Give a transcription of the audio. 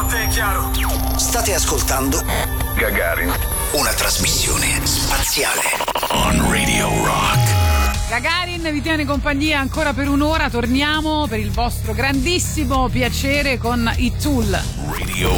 Forte e chiaro. State ascoltando Gagarin, una trasmissione spaziale on Radio Rock. Gagarin vi tiene compagnia ancora per un'ora. Torniamo per il vostro grandissimo piacere con i Tool. Radio